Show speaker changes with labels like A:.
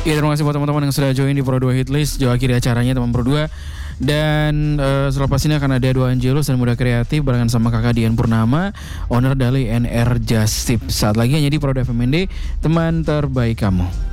A: Ya, terima kasih buat teman-teman yang sudah join di Pro 2 Hitlist. Jauh akhiri acaranya teman Pro 2. Dan selepas ini akan ada dua Angelus dan Muda Kreatif barengan sama kakak Dian Purnama, owner dari NR Just Tip. Saat lagi hanya di Pro 2 FMND, teman terbaik kamu.